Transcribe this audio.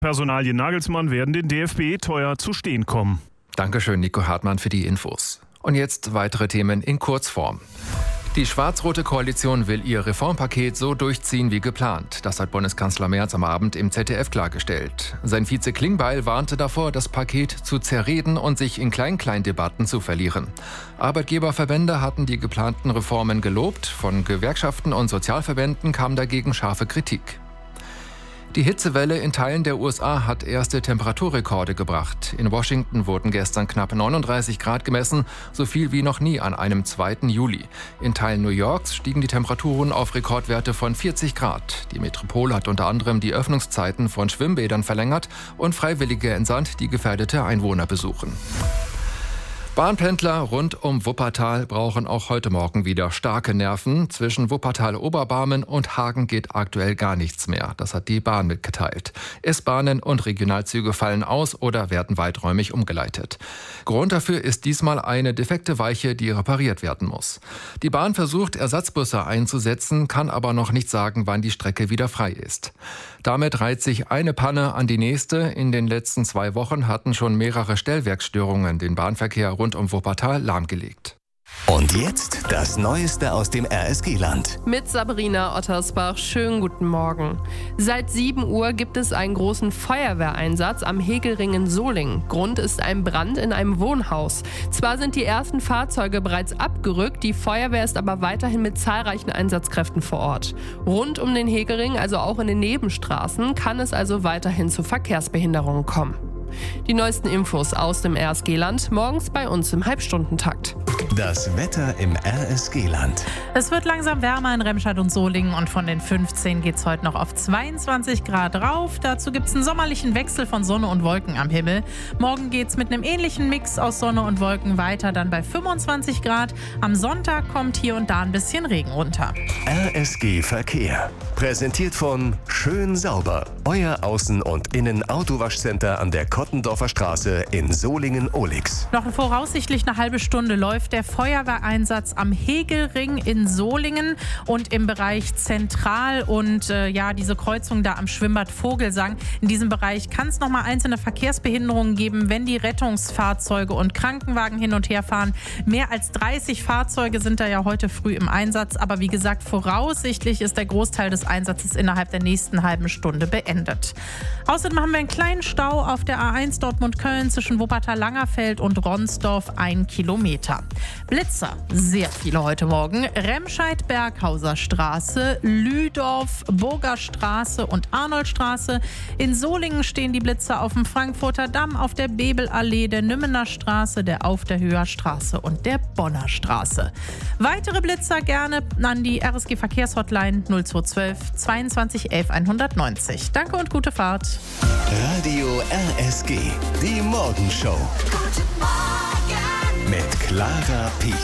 Personalien Nagelsmann werden den DFB teuer zu stehen kommen. Dankeschön, Nico Hartmann, für die Infos. Und jetzt weitere Themen in Kurzform. Die schwarz-rote Koalition will ihr Reformpaket so durchziehen wie geplant. Das hat Bundeskanzler Merz am Abend im ZDF klargestellt. Sein Vize Klingbeil warnte davor, das Paket zu zerreden und sich in Klein-Klein-Debatten zu verlieren. Arbeitgeberverbände hatten die geplanten Reformen gelobt. Von Gewerkschaften und Sozialverbänden kam dagegen scharfe Kritik. Die Hitzewelle in Teilen der USA hat erste Temperaturrekorde gebracht. In Washington wurden gestern knapp 39 Grad gemessen, so viel wie noch nie an einem 2. Juli. In Teilen New Yorks stiegen die Temperaturen auf Rekordwerte von 40 Grad. Die Metropole hat unter anderem die Öffnungszeiten von Schwimmbädern verlängert und Freiwillige entsandt, die gefährdete Einwohner besuchen. Bahnpendler rund um Wuppertal brauchen auch heute Morgen wieder starke Nerven. Zwischen Wuppertal-Oberbarmen und Hagen geht aktuell gar nichts mehr. Das hat die Bahn mitgeteilt. S-Bahnen und Regionalzüge fallen aus oder werden weiträumig umgeleitet. Grund dafür ist diesmal eine defekte Weiche, die repariert werden muss. Die Bahn versucht, Ersatzbusse einzusetzen, kann aber noch nicht sagen, wann die Strecke wieder frei ist. Damit reiht sich eine Panne an die nächste. In den letzten 2 Wochen hatten schon mehrere Stellwerksstörungen den Bahnverkehr rund um Wuppertal lahmgelegt. Und jetzt das Neueste aus dem RSG-Land. Mit Sabrina Ottersbach. Schönen guten Morgen. Seit 7 Uhr gibt es einen großen Feuerwehreinsatz am Hegelring in Solingen. Grund ist ein Brand in einem Wohnhaus. Zwar sind die ersten Fahrzeuge bereits abgerückt, die Feuerwehr ist aber weiterhin mit zahlreichen Einsatzkräften vor Ort. Rund um den Hegelring, also auch in den Nebenstraßen, kann es also weiterhin zu Verkehrsbehinderungen kommen. Die neuesten Infos aus dem RSG-Land morgens bei uns im Halbstundentakt. Das Wetter im RSG-Land. Es wird langsam wärmer in Remscheid und Solingen und von den 15 geht es heute noch auf 22 Grad rauf. Dazu gibt es einen sommerlichen Wechsel von Sonne und Wolken am Himmel. Morgen geht es mit einem ähnlichen Mix aus Sonne und Wolken weiter, dann bei 25 Grad. Am Sonntag kommt hier und da ein bisschen Regen runter. RSG Verkehr. Präsentiert von Schön Sauber. Euer Außen- und Innen-Autowaschcenter an der Kottendorfer Straße in Solingen-Ohlix. Noch voraussichtlich eine halbe Stunde läuft der Feuerwehreinsatz am Hegelring in Solingen und im Bereich Zentral und diese Kreuzung da am Schwimmbad Vogelsang. In diesem Bereich kann es nochmal einzelne Verkehrsbehinderungen geben, wenn die Rettungsfahrzeuge und Krankenwagen hin und her fahren. Mehr als 30 Fahrzeuge sind da ja heute früh im Einsatz, aber wie gesagt, voraussichtlich ist der Großteil des Einsatzes innerhalb der nächsten halben Stunde beendet. Außerdem haben wir einen kleinen Stau auf der A1 Dortmund-Köln zwischen Wuppertal-Langerfeld und Ronsdorf 1 Kilometer. Blitzer, sehr viele heute Morgen. Remscheid-Berghauser Straße, Lüdorf, Burger Straße und Arnoldstraße. In Solingen stehen die Blitzer auf dem Frankfurter Damm, auf der Bebelallee, der Nümmener Straße, der Auf der Höher Straße und der Bonner Straße. Weitere Blitzer gerne an die RSG Verkehrshotline 0212 22 11 190. Danke und gute Fahrt. Radio RSG, die Morgenshow. Guten Morgen mit Clara Piech.